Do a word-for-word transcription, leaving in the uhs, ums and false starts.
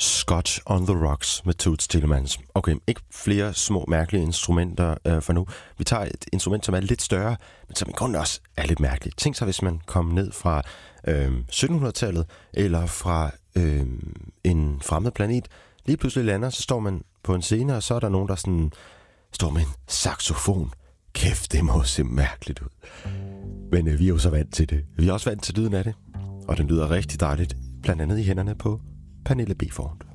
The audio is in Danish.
Scotch on the Rocks med Toots Thielemans. Okay, ikke flere små mærkelige instrumenter øh, for nu. Vi tager et instrument, som er lidt større, men som i grunden også er lidt mærkeligt. Tænk så, hvis man kom ned fra øh, syttenhundredetallet eller fra øh, en fremmed planet. Lige pludselig lander, så står man på en scene, og så er der nogen, der sådan står med en saxofon. Kæft, det må se mærkeligt ud. Men øh, vi er jo så vant til det. Vi er også vant til lyden af det, og den lyder rigtig dejligt, blandt andet i hænderne på Pernille Beforn.